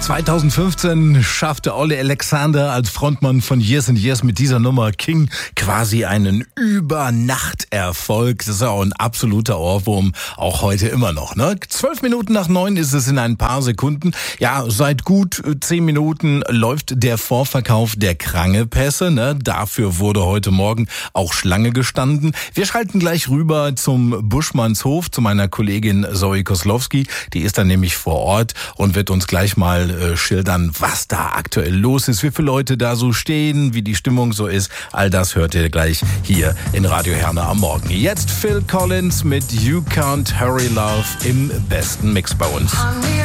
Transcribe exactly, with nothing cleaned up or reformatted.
zweitausendfünfzehn schaffte Olli Alexander als Frontmann von Years and Years mit dieser Nummer King quasi einen Übernachterfolg. Das ist auch ein absoluter Ohrwurm, auch heute immer noch. Ne? Zwölf Minuten nach neun ist es in ein paar Sekunden. Ja, seit gut zehn Minuten läuft der Vorverkauf der Krangepässe. Ne? Dafür wurde heute Morgen auch Schlange gestanden. Wir schalten gleich rüber zum Buschmannshof, zu meiner Kollegin Zoe Koslowski. Die ist dann nämlich vor Ort und wird uns gleich mal äh, schildern, was da aktuell los ist, wie viele Leute da so stehen, wie die Stimmung so ist. All das hört ihr gleich hier in Radio Herne am Morgen. Jetzt Phil Collins mit You Can't Hurry Love im besten Mix bei uns.